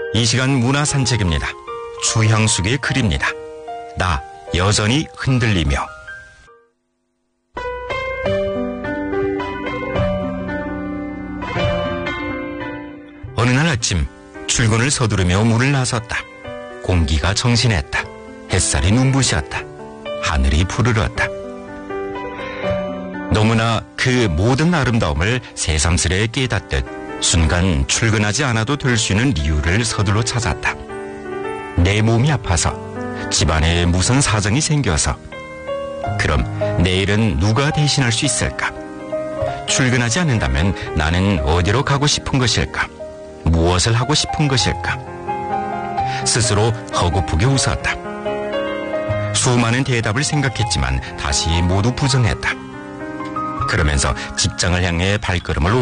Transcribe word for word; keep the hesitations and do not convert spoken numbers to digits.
이 시간 문화 산책입니다. 추향숙의 글입니다. 나 여전히 흔들리며. 어느 날 아침 출근을 서두르며 문을 나섰다. 공기가 정신했다. 햇살이 눈부셨다. 하늘이 푸르렀다. 너무나 그 모든 아름다움을 새삼스레 깨닫듯 순간 출근하지 않아도 될 수 있는 이유를 서둘러 찾았다. 내 몸이 아파서, 집안에 무슨 사정이 생겨서. 그럼 내일은 누가 대신할 수 있을까? 출근하지 않는다면 나는 어디로 가고 싶은 것일까? 무엇을 하고 싶은 것일까? 스스로 허구프게 웃었다. 수많은 대답을 생각했지만 다시 모두 부정했다. 그러면서 직장을 향해 발걸음을